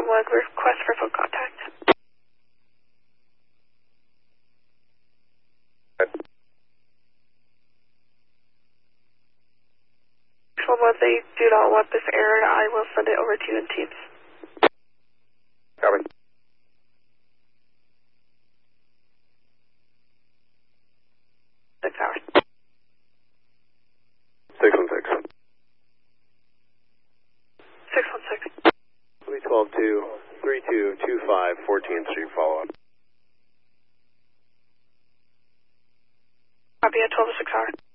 611, request for phone contact. 611, they do not want this error. I will send it over to you in Teams. Copy. 6 hours. 616. 616. 312-3225 14th Street follow-up. Copy at 12 to 6 hours.